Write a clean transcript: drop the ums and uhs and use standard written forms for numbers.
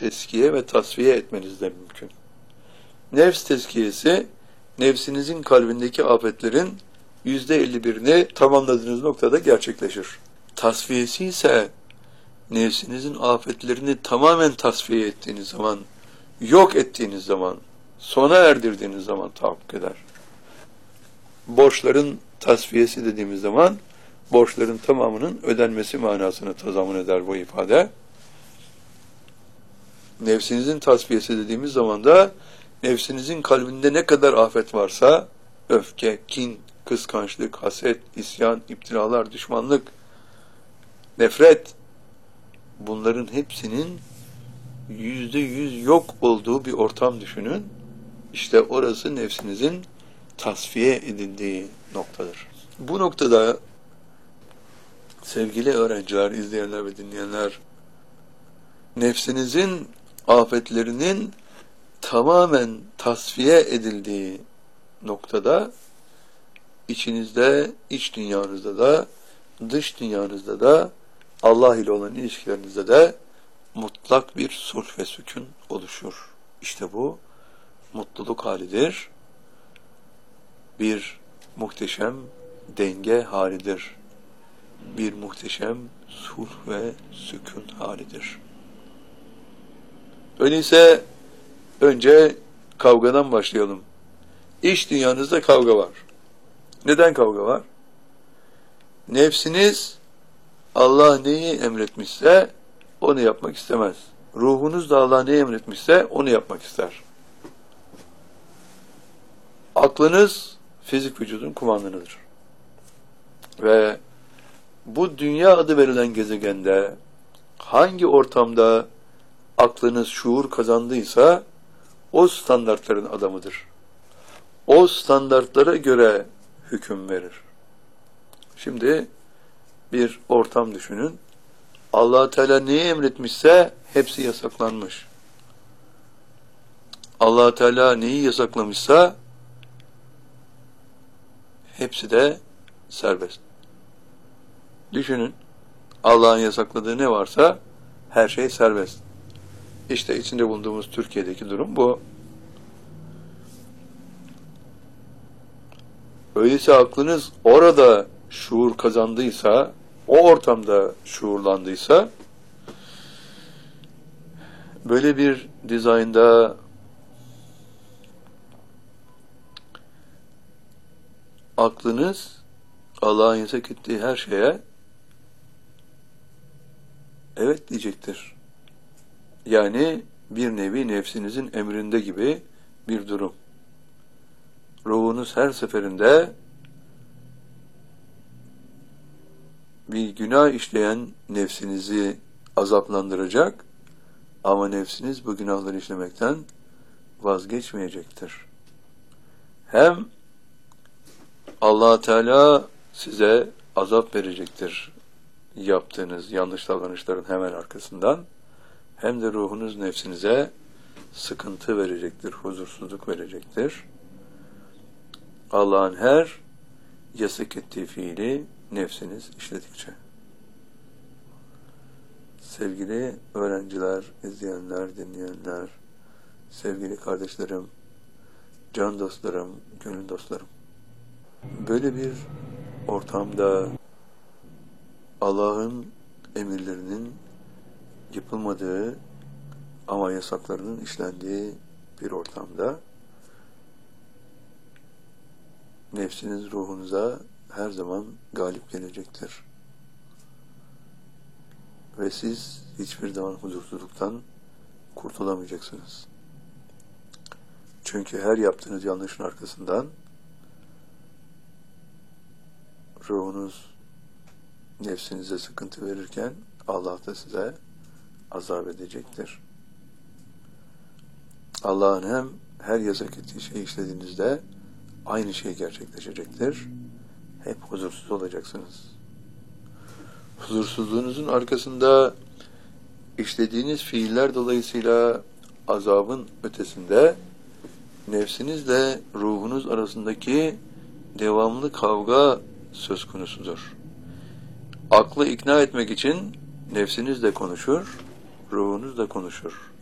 teskiye ve tasfiye etmeniz de mümkün. Nefs teskiyesi, nefsinizin kalbindeki afetlerin %51'ini tamamladığınız noktada gerçekleşir. Tasfiyesi ise nefsinizin afetlerini tamamen tasfiye ettiğiniz zaman, yok ettiğiniz zaman, sona erdirdiğiniz zaman tahakkuk eder. Borçların tasfiyesi dediğimiz zaman, borçların tamamının ödenmesi manasını tazammun eder bu ifade. Nefsinizin tasfiyesi dediğimiz zaman da, nefsinizin kalbinde ne kadar afet varsa, öfke, kin, kıskançlık, haset, isyan, iptiralar, düşmanlık, nefret, bunların hepsinin %100 yok olduğu bir ortam düşünün. İşte orası nefsinizin tasfiye edildiği noktadır. Bu noktada sevgili öğrenciler, izleyenler ve dinleyenler, nefsinizin afetlerinin tamamen tasfiye edildiği noktada içinizde, iç dünyanızda da, dış dünyanızda da, Allah ile olan ilişkilerinizde de mutlak bir sulh ve sükun oluşur. İşte bu mutluluk halidir. Bir muhteşem denge halidir. Bir muhteşem sulh ve sükun halidir. Öyleyse önce kavgadan başlayalım. İç dünyanızda kavga var. Neden kavga var? Nefsiniz Allah neyi emretmişse onu yapmak istemez. Ruhunuz da Allah neyi emretmişse onu yapmak ister. Aklınız fizik vücudun kumandanıdır. Ve bu dünya adı verilen gezegende hangi ortamda aklınız şuur kazandıysa o standartların adamıdır. O standartlara göre hüküm verir. Şimdi bir ortam düşünün. Allah Teala neyi emretmişse hepsi yasaklanmış. Allah Teala neyi yasaklamışsa hepsi de serbest. Düşünün. Allah'ın yasakladığı ne varsa her şey serbest. İşte içinde bulunduğumuz Türkiye'deki durum bu. Öyleyse aklınız orada şuur kazandıysa, o ortamda şuurlandıysa, böyle bir dizaynda aklınız Allah'ın yasak ettiği her şeye evet diyecektir. Yani bir nevi nefsinizin emrinde gibi bir durum. Ruhunuz her seferinde bir günah işleyen nefsinizi azaplandıracak ama nefsiniz bu günahları işlemekten vazgeçmeyecektir. Hem Allah Teala size azap verecektir yaptığınız yanlış davranışların hemen arkasından, hem de ruhunuz nefsinize sıkıntı verecektir, huzursuzluk verecektir. Allah'ın her yasak ettiği fiili nefsiniz işledikçe. Sevgili öğrenciler, izleyenler, dinleyenler, sevgili kardeşlerim, can dostlarım, gönül dostlarım, böyle bir ortamda Allah'ın emirlerinin yapılmadığı ama yasaklarının işlendiği bir ortamda nefsiniz ruhunuza her zaman galip gelecektir. Ve siz hiçbir zaman huzursuzluktan kurtulamayacaksınız. Çünkü her yaptığınız yanlışın arkasından ruhunuz nefsinize sıkıntı verirken Allah da size azap edecektir. Allah'ın hem her yasak ettiği şeyi işlediğinizde aynı şey gerçekleşecektir. Hep huzursuz olacaksınız. Huzursuzluğunuzun arkasında işlediğiniz fiiller dolayısıyla azabın ötesinde nefsinizle ruhunuz arasındaki devamlı kavga söz konusudur. Aklı ikna etmek için nefsiniz de konuşur, ruhunuz da konuşur.